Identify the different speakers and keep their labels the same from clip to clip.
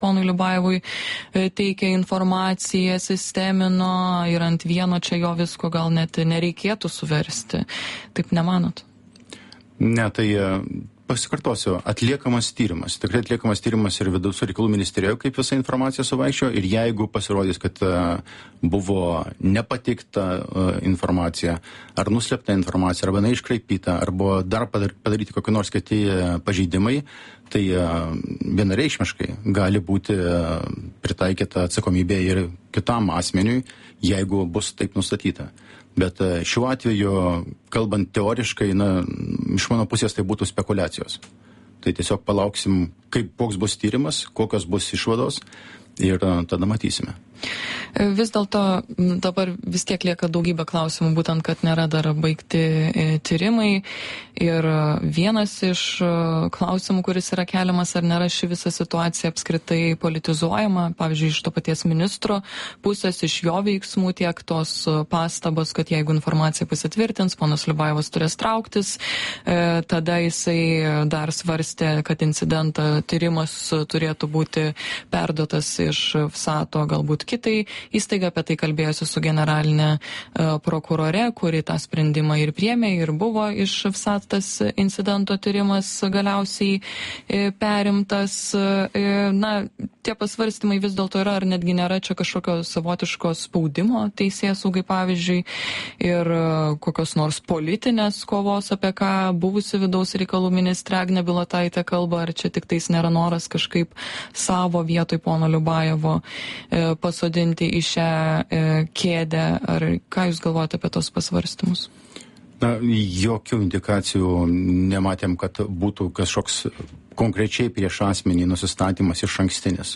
Speaker 1: ponui Liubajevui teikia informaciją, sistemino ir ant vieno čia jo visko gal net nereikėtų suversti. Taip nemanot?
Speaker 2: Ne, tai pasikartosiu, atliekamas tyrimas. Tikrai atliekamas tyrimas ir Vidaus reikalų ministerijoje, kaip visa informacija suvaikščiojo, ir jeigu pasirodys, kad buvo nepateikta informacija, ar nuslėpta informacija, arba neiškraipyta, arba dar padaryti kokie nors kiti pažeidimai, tai vienareikšmiškai gali būti pritaikyta atsakomybė ir kitam asmeniui, jeigu bus taip nustatyta. Bet šiuo atveju, kalbant teoriškai, iš mano pusės tai būtų spekulacijos. Tai tiesiog palauksim, koks bus tyrimas, kokios bus išvados ir tada matysime.
Speaker 1: Vis dėlto dabar vis tiek lieka daugybė klausimų, būtent, kad nėra dar baigti tyrimai. Ir vienas iš klausimų, kuris yra keliamas, ar nėra ši visa situacija apskritai politizuojama, pavyzdžiui, iš to paties ministro pusės, iš jo veiksmų, tiek tos pastabos, kad jeigu informacija pasitvirtins, ponas Liubajevas turės trauktis, tada jisai dar svarstė, kad incidentą tyrimas turėtų būti perduotas iš FSATO galbūt kitai įstaiga, apie tai kalbėjosi su generalinė prokurore, kuri tą sprendimą ir priėmė, ir buvo iš FSAT tas incidento tyrimas galiausiai perimtas. Na, tie pasvarstymai vis dėlto yra, ar netgi nėra čia kažkokio savotiško spaudimo teisėsaugai, pavyzdžiui, ir kokios nors politinės kovos, apie ką buvusi vidaus reikalų ministrė Agnė Bilotaitė kalba, ar čia tik tais nėra noras kažkaip savo vietoj pono Liubajevo pasodinti į šią kėdę, ar ką jūs galvojate apie tos pasvarstymus?
Speaker 2: Na, jokių indikacijų nematėm, kad būtų kažkoks konkrečiai prieš asmenį nusistatymas iš ankstinis.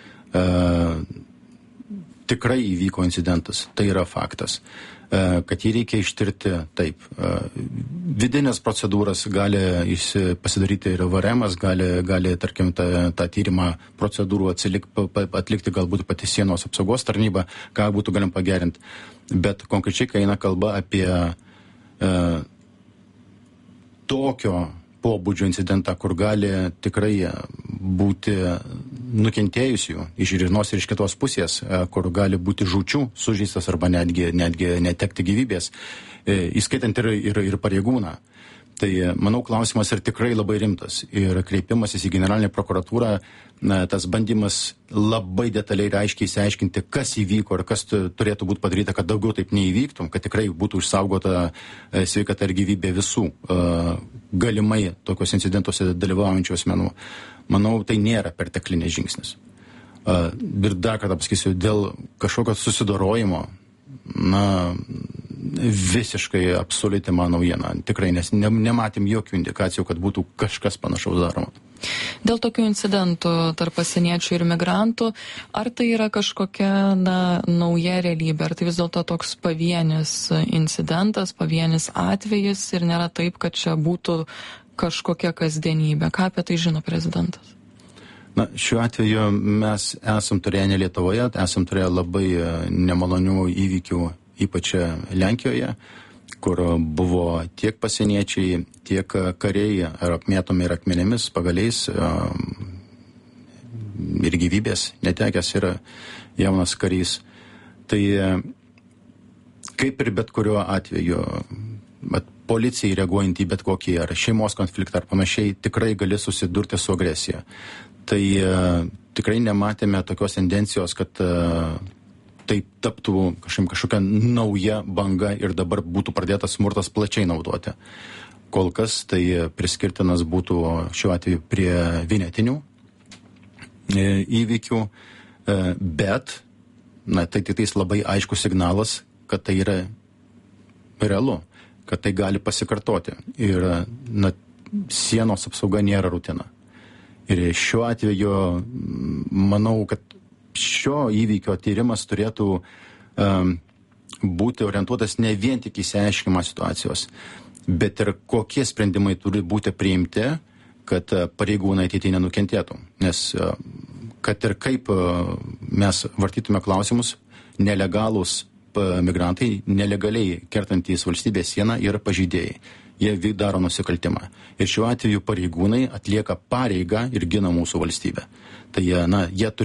Speaker 2: Tikrai įvyko incidentas, tai yra faktas. Kad jį reikia ištirti, taip. Vidinės procedūras gali pasidaryti ir VRM-as, gali tarkim, tą tyrimą procedūrų atlikti galbūt pati sienos apsaugos tarnyba, ką būtų galim pagerinti. Bet konkrečiai, kai eina kalba apie tokio pobūdžio incidentą, kur gali tikrai būti nukentėjusių iš vienos ir iš kitos pusės, kur gali būti žūčių, sužeistas arba netgi netekti gyvybės, įskaitant ir pareigūną. Tai, manau, klausimas ir tikrai labai rimtas. Ir kreipimasis į generalinę prokuratūrą, tas bandymas labai detaliai ir aiškiai išsiaiškinti, kas įvyko ir kas turėtų būti padaryta, kad daugiau taip neįvyktų, kad tikrai būtų išsaugota sveikata ir gyvybė visų galimai tokios incidentuose dalyvaujančių asmenų. Manau, tai nėra perteklinis žingsnis. Ir dar kartą pasakysiu, dėl kažkokio susidorojimo, visiškai absoliuti mano naujiena. Tikrai, nes nematėm jokių indikacijų, kad būtų kažkas panašaus daroma.
Speaker 1: Dėl tokių incidentų tarp pasieniečių ir migrantų, ar tai yra kažkokia nauja realybė, ar tai vis dėlto toks pavienis incidentas, pavienis atvejis ir nėra taip, kad čia būtų kažkokia kasdienybė? Ką apie tai žino prezidentas?
Speaker 2: Na, šiuo atveju mes esam turėję ne Lietuvoje, esam turėję labai nemalonių įvykių, ypač Lenkijoje, kur buvo tiek pasieniečiai, tiek kariai apmėtomi ir akmenėmis, pagaliais ir gyvybės netekęs yra jaunas karys. Tai kaip ir bet kuriuo atveju, policijai reaguojant į bet kokį ar šeimos konfliktą ar panašiai, tikrai gali susidurti su agresija. Tai tikrai nematėme tokios tendencijos, kad tai taptų kažkokia nauja banga ir dabar būtų pradėtas smurtas plačiai naudoti. Kol kas tai priskirtinas būtų šiuo atveju prie vienetinių įvykių, bet tai tiktais labai aiškus signalas, kad tai yra realu, kad tai gali pasikartoti. Ir sienos apsauga nėra rutina. Ir šiuo atveju manau, kad šio įvykio tyrimas turėtų būti orientuotas ne vien tik išsiaiškinimą situacijos, bet ir kokie sprendimai turi būti priimti, kad pareigūnai ateityje nenukentėtų. Nes kad ir kaip mes vartytume klausimus, nelegalūs migrantai, nelegaliai kertantys valstybės sieną yra pažeidėjai. jie daro nusikaltimą. Ir šiuo atveju pareigūnai atlieka pareigą ir gina mūsų valstybę. Tai jie turi